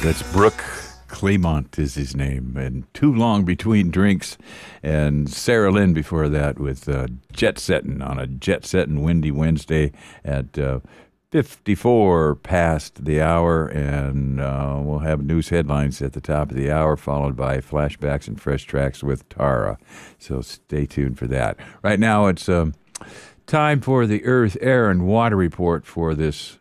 That's Brooke Clement is his name, and Too Long Between Drinks, and Sarah Lynn before that with Jet Settin' on a jet settin' windy Wednesday at 54 past the hour, and we'll have news headlines at the top of the hour, followed by flashbacks and fresh tracks with Tara. So stay tuned for that. Right now, it's time for the Earth, Air, and Water report for this.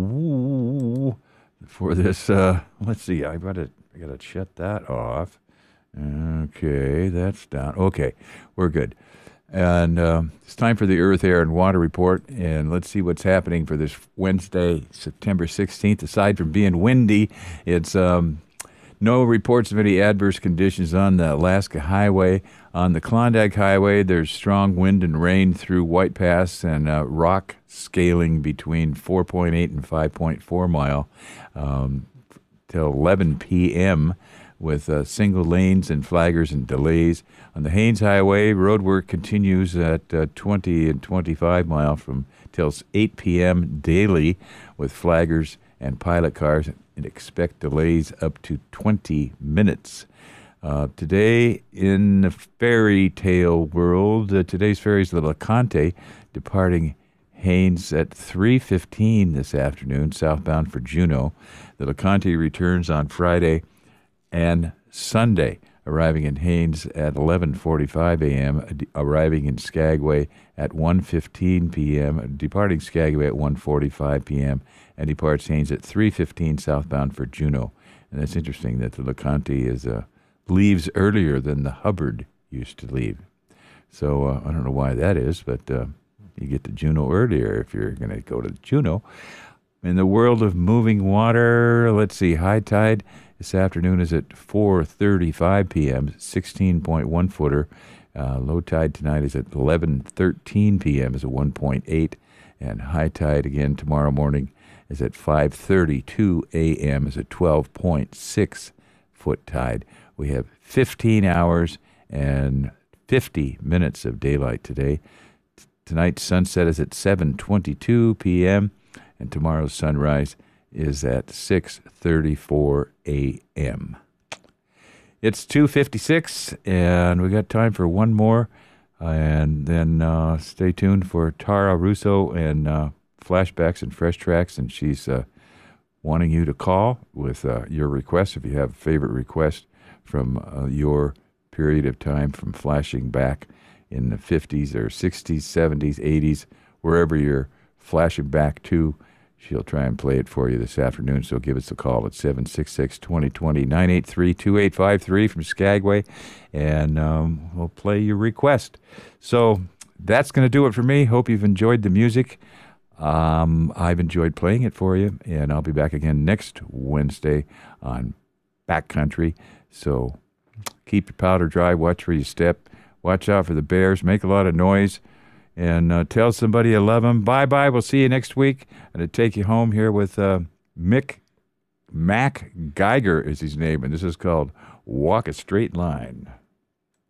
Let's see. I gotta shut that off. Okay, that's down. Okay, we're good. And it's time for the Earth, Air, and Water report. And let's see what's happening for this Wednesday, September 16th. Aside from being windy, it's no reports of any adverse conditions on the Alaska Highway. On the Klondike Highway, there's strong wind and rain through White Pass and rock scaling between 4.8 and 5.4 mile till 11 p.m. with single lanes and flaggers and delays. On the Haines Highway, road work continues at 20 and 25 mile from till 8 p.m. daily with flaggers and pilot cars, and expect delays up to 20 minutes. Today in the fairy tale world, today's ferry is the LeConte, departing Haines at 3:15 this afternoon, southbound for Juneau. The LeConte returns on Friday and Sunday, arriving in Haines at 11:45 a.m., arriving in Skagway at 1:15 p.m., departing Skagway at 1:45 p.m., and departs Haines at 3:15 southbound for Juneau. And that's interesting that the LeConte leaves earlier than the Hubbard used to leave. So I don't know why that is, but you get to Juneau earlier if you're going to go to Juneau. In the world of moving water, let's see, high tide this afternoon is at 4:35 p.m., 16.1 footer. Low tide tonight is at 11:13 p.m. is a 1.8, and high tide again tomorrow morning is at 5:32 a.m. is a 12.6 foot tide. We have 15 hours and 50 minutes of daylight today. Tonight's sunset is at 7:22 p.m., and tomorrow's sunrise is at 6:34 a.m. It's 2:56, and we got time for one more, and then stay tuned for Tara Russo and flashbacks and fresh tracks, and she's wanting you to call with your requests if you have a favorite request from your period of time from flashing back in the 50s or 60s, 70s, 80s, wherever you're flashing back to. She'll try and play it for you this afternoon, so give us a call at 766-2020, 983-2853 from Skagway, and we'll play your request. So that's going to do it for me. Hope you've enjoyed the music. I've enjoyed playing it for you, and I'll be back again next Wednesday on Backcountry. So keep your powder dry, watch where you step, watch out for the bears, make a lot of noise, and tell somebody you love them. Bye-bye. We'll see you next week. I'm going to take you home here with Mac Geiger is his name, and this is called Walk a Straight Line.